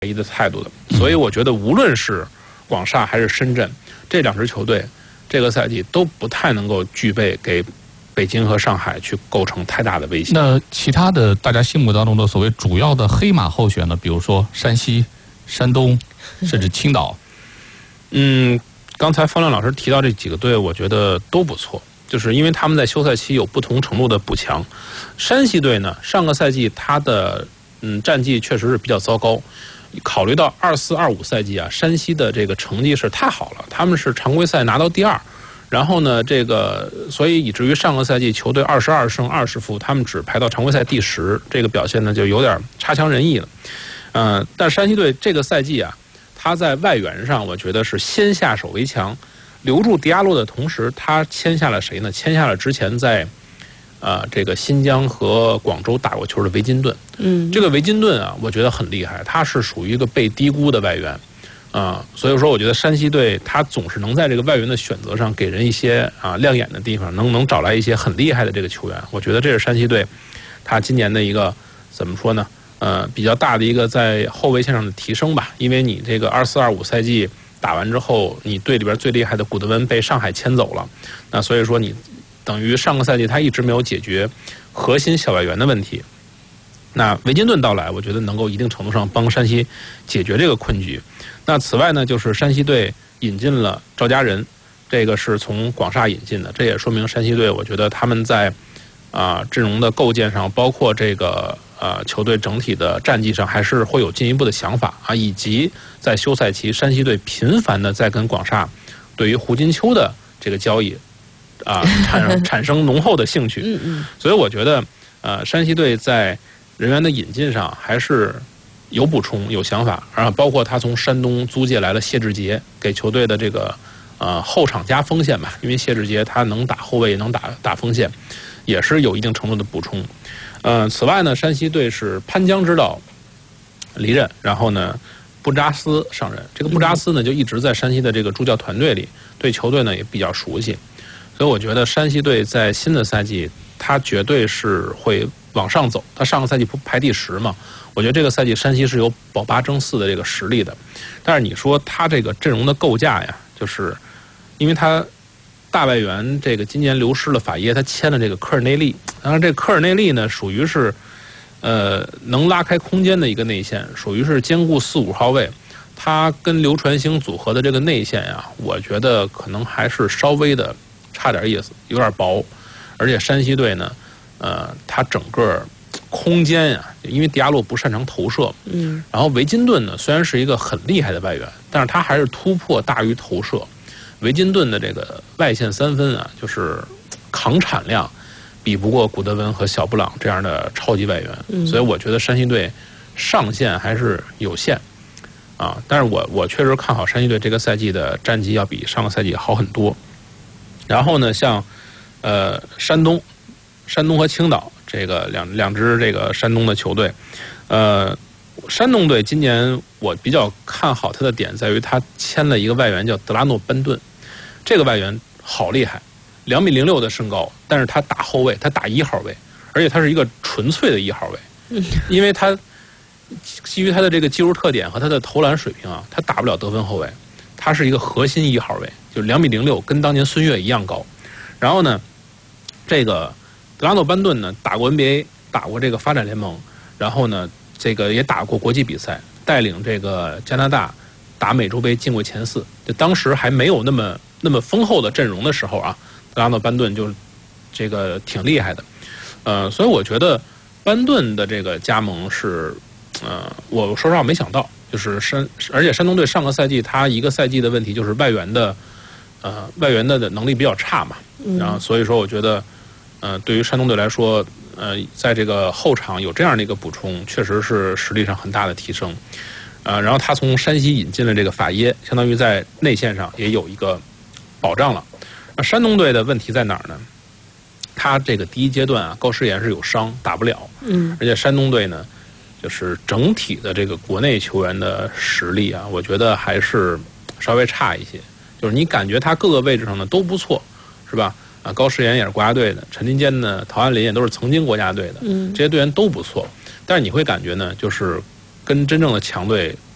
疑的态度的。所以我觉得无论是广厦还是深圳这两支球队，这个赛季都不太能够具备给北京和上海去构成太大的威胁。 那其他的大家心目当中的所谓主要的黑马候选呢？比如说山西、山东，甚至青岛。 刚才方亮老师提到这几个队，我觉得都不错，就是因为他们在休赛期有不同程度的补强。山西队呢，上个赛季他的战绩确实是比较糟糕。考虑到24-25赛季啊，山西的这个成绩是太好了，他们是常规赛拿到第2，然后呢，所以以至于上个赛季球队22胜20负，他们只排到常规赛第10，这个表现呢就有点差强人意了。但山西队这个赛季啊，他在外援上，我觉得是先下手为强，留住迪亚洛的同时，他签下了谁呢？签下了之前在这个新疆和广州打过球的维金顿。这个维金顿啊，我觉得很厉害，他是属于一个被低估的外援所以说我觉得山西队他总是能在这个外援的选择上给人一些亮眼的地方，能找来一些很厉害的这个球员。我觉得这是山西队他今年的一个怎么说呢？比较大的一个在后卫线上的提升吧。因为你这个24-25赛季打完之后，你队里边最厉害的古德温被上海签走了，那所以说你等于上个赛季他一直没有解决核心小外援的问题。那维金顿到来，我觉得能够一定程度上帮山西解决这个困局。那此外呢，就是山西队引进了赵家人，这个是从广厦引进的，这也说明山西队我觉得他们在阵容的构建上，包括这个球队整体的战绩上，还是会有进一步的想法以及在休赛期山西队频繁的在跟广厦对于胡金秋的这个交易产生浓厚的兴趣。所以我觉得山西队在人员的引进上还是有补充有想法包括他从山东租借来了谢志杰，给球队的这个后场加锋线吧，因为谢志杰他能打后卫也能打锋线，也是有一定程度的补充。此外呢，山西队是潘江指导离任，然后呢布扎斯上任。这个布扎斯呢就一直在山西的这个助教团队里，对球队呢也比较熟悉。所以我觉得山西队在新的赛季他绝对是会往上走。他上个赛季不排第10嘛，我觉得这个赛季山西是有保8争4的这个实力的。但是你说他这个阵容的构架呀，就是因为他大外援这个今年流失了法耶，他签了这个科尔内利。当然这个科尔内利呢属于是能拉开空间的一个内线，属于是兼顾4、5号位。他跟刘传兴组合的这个内线呀，我觉得可能还是稍微的差点意思，有点薄。而且山西队呢他整个空间呀，因为迪亚洛不擅长投射，然后维金顿呢虽然是一个很厉害的外援，但是他还是突破大于投射。维金顿的这个外线3分就是扛产量比不过古德温和小布朗这样的超级外援，所以我觉得山西队上限还是有限但是我确实看好山西队这个赛季的战绩要比上个赛季好很多。然后呢，像山东和青岛这个两支这个山东的球队，山东队今年我比较看好他的点在于他签了一个外援叫德拉诺班顿，这个外援好厉害，2.06米的身高，但是他打后卫，他打1号位，而且他是一个纯粹的1号位，因为他基于他的这个技术特点和他的投篮水平他打不了得分后卫，他是一个核心1号位，就2.06米，跟当年孙悦一样高。然后呢，这个德拉诺班顿呢打过 NBA， 打过这个发展联盟，然后呢这个也打过国际比赛，带领这个加拿大打美洲杯进过前4。就当时还没有那么丰厚的阵容的时候德拉诺班顿就这个挺厉害的。所以我觉得班顿的这个加盟是我说实话没想到，就是而且山东队上个赛季他一个赛季的问题就是外援的能力比较差嘛，然后所以说我觉得对于山东队来说在这个后场有这样的一个补充，确实是实力上很大的提升。然后他从山西引进了这个法耶，相当于在内线上也有一个保障了。那山东队的问题在哪儿呢？他这个第一阶段高诗岩是有伤打不了，而且山东队呢就是整体的这个国内球员的实力我觉得还是稍微差一些。就是你感觉他各个位置上呢都不错，是吧？高诗岩也是国家队的，陈林坚呢、陶安林也都是曾经国家队的，这些队员都不错。但是你会感觉呢，就是跟真正的强队